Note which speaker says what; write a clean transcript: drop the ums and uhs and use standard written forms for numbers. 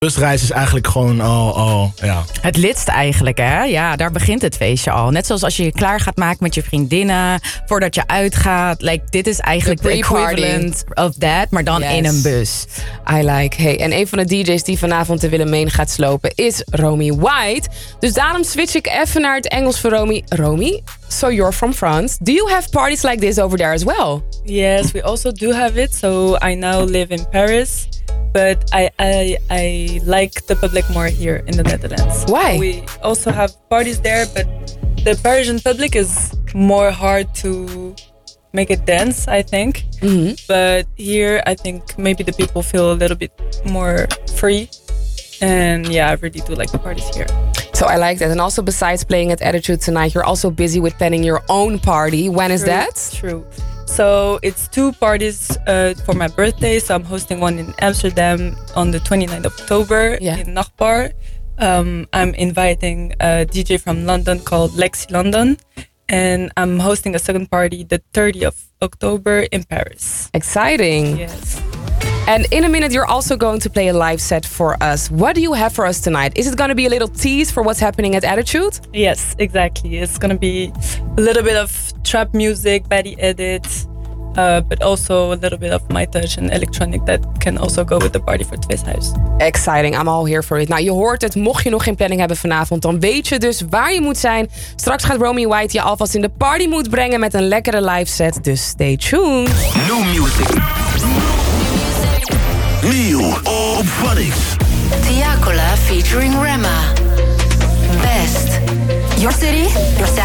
Speaker 1: busreis is eigenlijk gewoon ja.
Speaker 2: Het lidst eigenlijk, hè? Ja, daar begint het feestje al. Net zoals als je je klaar gaat maken met je vriendinnen, voordat je uitgaat. Like, dit is eigenlijk de equivalent of that, maar dan in een bus.
Speaker 3: I like. Hey, en een van de DJ's die vanavond de Willemijn gaat slopen is Romy White. Dus daarom switch ik even naar het Engels voor Romy. Romy, so you're from France. Do you have parties like this over there as well?
Speaker 4: Yes, we also do have it. So I now live in Paris. But I like the public more here in the Netherlands.
Speaker 3: Why?
Speaker 4: We also have parties there, but the Parisian public is more hard to make it dance, I think.
Speaker 3: Mm-hmm.
Speaker 4: But here, I think maybe the people feel a little bit more free. And yeah, I really do like the parties here.
Speaker 3: So I like that. And also besides playing at Attitude tonight, you're also busy with planning your own party. When is that?
Speaker 4: True. So it's 2 parties for my birthday. So I'm hosting one in Amsterdam on the 29th of October in Nachtbar. I'm inviting a DJ from London called Lexi London. And I'm hosting a second party the 30th of October in Paris.
Speaker 3: Exciting.
Speaker 4: Yes.
Speaker 3: And in a minute, you're also going to play a live set for us. What do you have for us tonight? Is it going to be a little tease for what's happening at Attitude?
Speaker 4: Yes, exactly. It's going to be a little bit of trap music, Batty edits, but also a little bit of my touch and electronic that can also go with the party for Twisthuis.
Speaker 3: Exciting, I'm all here for it. Nou, je hoort het, mocht je nog geen planning hebben vanavond, dan weet je dus waar je moet zijn. Straks gaat Romy White je alvast in de party mood brengen met een lekkere live set, dus stay tuned.
Speaker 5: New music. Nieuw op Phonics.
Speaker 6: Tiakola featuring Rema. Best. Your city, your sound.